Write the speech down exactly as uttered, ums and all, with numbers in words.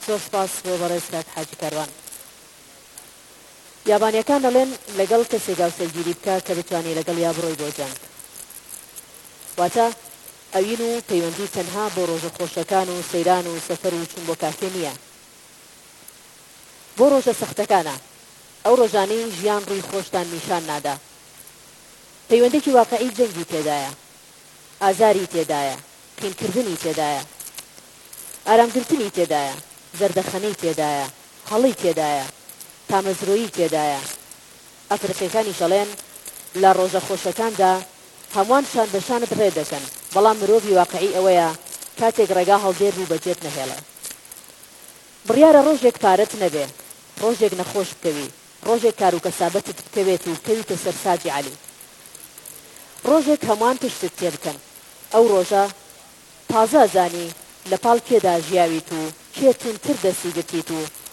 زۆر سپاس بۆ بەڕێز کاک حاجی کەروان. یابانیەکان دەڵێن لەگەڵ کەسێک هاوسەرگیری بکە کە بتوانێت لەگەڵ یا بڕۆی بۆ جەنگ. واتە ئەوین و پەیوەندی تەنها بۆ ڕۆژە خۆشەکان و سەیران و سەفەر و چوون بۆ کافێ نییە. بۆ ڕۆژە سەختەکانە ئەو ڕۆژانەی ژیان ڕووی خۆشتان نیشان نادا. پەیوەندێکی واقعی جەنگی تێدایە، ئازاری تێدایە، قینکردنی تێدایە، ئارامگرتنی تێدایە، زەردەخەنەی تێدایە، هەڵی تێدایە، تامەزرۆیی تێدایە. ئەفریقیەکانی شەڵێن لە ڕۆژە خۆشەکاندا هەمووانشان بەشانت ڕێ دەکەن، بەڵام مرۆڤی واقعی ئەوەیە کاتێک ڕێگا هەڵدێر بوو بەجێت نەهێڵێ. بڕیارە ڕۆژێک پارەت نەبێ، ڕۆژێک نەخۆش بکەوی، ڕۆژێک کار و کەسابەتت بکەوێت و بکەویتە سەر ساجی عەلی. ڕۆژێک هەمووان پشتت تێ بکەن، ئەو ڕۆژە تازە ئەزانی لە پاڵ کێدا ژیاویت و کێ تونتر دەستی گرتیت و